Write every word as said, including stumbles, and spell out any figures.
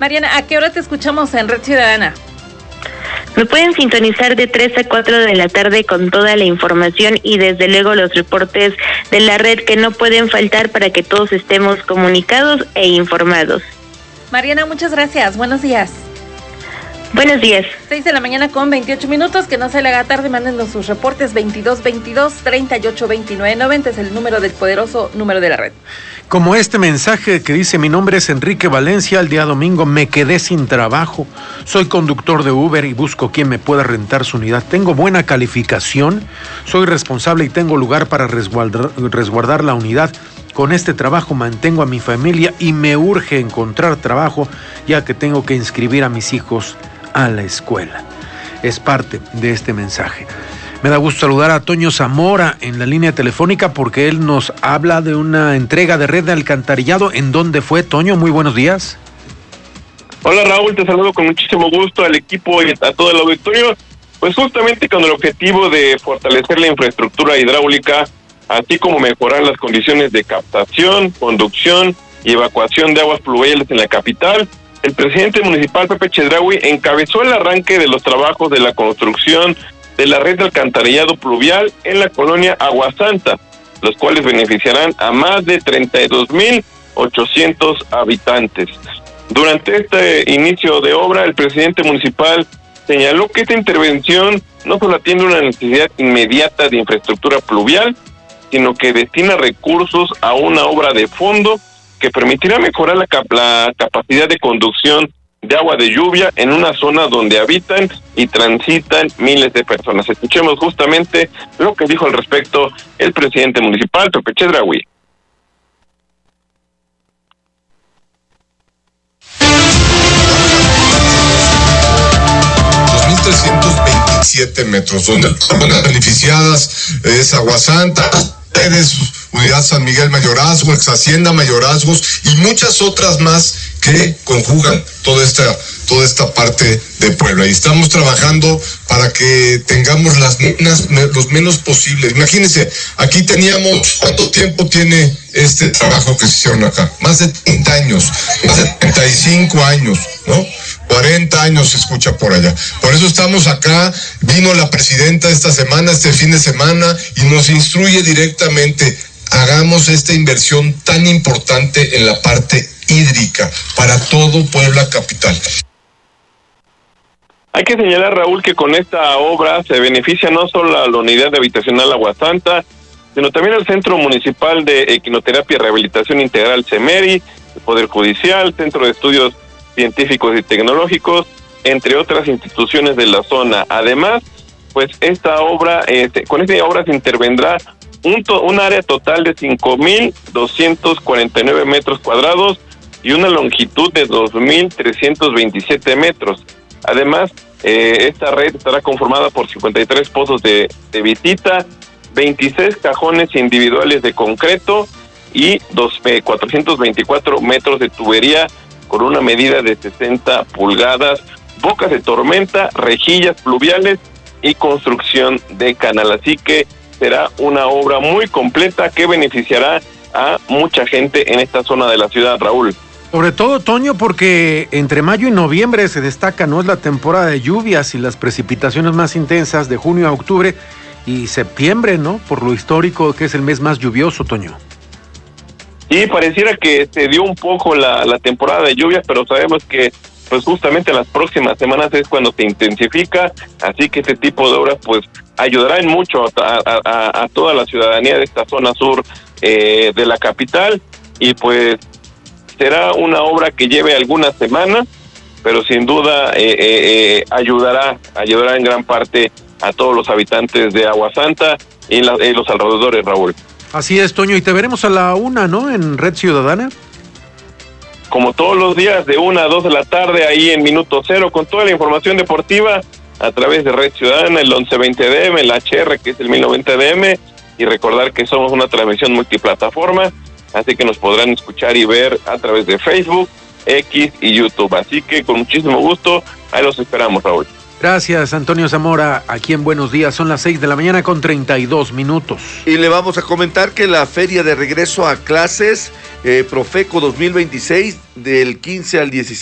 Mariana, ¿a qué hora te escuchamos en Red Ciudadana? Me pueden sintonizar de tres a cuatro de la tarde con toda la información y desde luego los reportes de la red que no pueden faltar para que todos estemos comunicados e informados. Mariana, muchas gracias. Buenos días. Buenos días. seis de la mañana con veintiocho minutos, que no se le haga tarde, mándenos sus reportes veintidós veintidós, treinta y ocho veintinueve noventa, es el número del poderoso número de la red. Como este mensaje que dice: mi nombre es Enrique Valencia, el día domingo me quedé sin trabajo, soy conductor de Uber y busco quien me pueda rentar su unidad, tengo buena calificación, soy responsable y tengo lugar para resguardar, resguardar la unidad, con este trabajo mantengo a mi familia y me urge encontrar trabajo ya que tengo que inscribir a mis hijos a la escuela. Es parte de este mensaje. Me da gusto saludar a Toño Zamora en la línea telefónica porque él nos habla de una entrega de red de alcantarillado. ¿En dónde fue, Toño? Muy buenos días. Hola, Raúl, te saludo con muchísimo gusto al equipo y a todo el auditorio. Pues justamente con el objetivo de fortalecer la infraestructura hidráulica, así como mejorar las condiciones de captación, conducción y evacuación de aguas pluviales en la capital, el presidente municipal Pepe Chedraui encabezó el arranque de los trabajos de la construcción de la red de alcantarillado pluvial en la colonia Aguasanta, los cuales beneficiarán a más de treinta y dos mil ochocientos habitantes. Durante este inicio de obra, el presidente municipal señaló que esta intervención no solo atiende una necesidad inmediata de infraestructura pluvial, sino que destina recursos a una obra de fondo que permitirá mejorar la, cap- la capacidad de conducción de agua de lluvia en una zona donde habitan y transitan miles de personas. Escuchemos justamente lo que dijo al respecto el presidente municipal, Pepe Chedraui. dos mil trescientos veintisiete metros, donde las beneficiadas es Aguasanta, Pérez, Unidad San Miguel Mayorazgo, Ex Hacienda Mayorazgos y muchas otras más que conjugan toda esta toda esta parte de Puebla. Y estamos trabajando para que tengamos las menos, los menos posibles. Imagínense, aquí teníamos, ¿cuánto tiempo tiene este trabajo que se hicieron acá? Más de treinta años, más de treinta y cinco años, ¿no? cuarenta años se escucha por allá. Por eso estamos acá. Vino la presidenta esta semana, este fin de semana, y nos instruye directamente: hagamos esta inversión tan importante en la parte hídrica para todo Puebla capital. Hay que señalar, Raúl, que con esta obra se beneficia no solo a la unidad habitacional Aguasanta, sino también al Centro Municipal de Equinoterapia y Rehabilitación Integral CEMERI, el Poder Judicial, Centro de Estudios Científicos y Tecnológicos, entre otras instituciones de la zona. Además, pues esta obra, este, con esta obra se intervendrá un, to, un área total de cinco mil doscientos cuarenta y nueve metros cuadrados y una longitud de dos mil trescientos veintisiete metros. Además, eh, esta red estará conformada por cincuenta y tres pozos de, de visita, veintiséis cajones individuales de concreto y dos, eh, cuatrocientos veinticuatro metros de tubería con una medida de sesenta pulgadas, bocas de tormenta, rejillas pluviales y construcción de canal. Así que será una obra muy completa que beneficiará a mucha gente en esta zona de la ciudad, Raúl. Sobre todo, Toño, porque entre mayo y noviembre se destaca, no es la temporada de lluvias y las precipitaciones más intensas de junio a octubre, y septiembre, ¿no? Por lo histórico que es el mes más lluvioso, Toño. Sí, pareciera que se dio un poco la, la temporada de lluvias, pero sabemos que pues justamente en las próximas semanas es cuando se intensifica, así que este tipo de obras pues ayudará en mucho a, a, a toda la ciudadanía de esta zona sur eh, de la capital, y pues será una obra que lleve algunas semanas, pero sin duda eh, eh, ayudará, ayudará en gran parte a todos los habitantes de Aguasanta y la, eh, los alrededores, Raúl. Así es, Toño, y te veremos a la una, ¿no? En Red Ciudadana. Como todos los días, de una a dos de la tarde, ahí en Minuto Cero, con toda la información deportiva a través de Red Ciudadana, el once veinte D M, el H R, que es el mil noventa D M, y recordar que somos una transmisión multiplataforma, así que nos podrán escuchar y ver a través de Facebook, X y YouTube. Así que con muchísimo gusto, ahí los esperamos, Raúl. Gracias, Antonio Zamora, aquí en Buenos Días. Son las seis de la mañana con treinta y dos minutos. Y le vamos a comentar que la feria de regreso a clases, eh, Profeco dos mil veintiséis, del quince al diecisiete